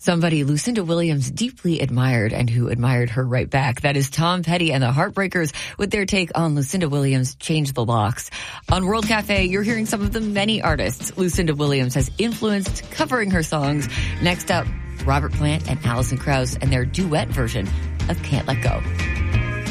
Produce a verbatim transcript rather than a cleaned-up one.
Somebody Lucinda Williams deeply admired and who admired her right back. That is Tom Petty and the Heartbreakers with their take on Lucinda Williams' Change the Locks. On World Cafe, you're hearing some of the many artists Lucinda Williams has influenced covering her songs. Next up, Robert Plant and Alison Krauss and their duet version of Can't Let Go.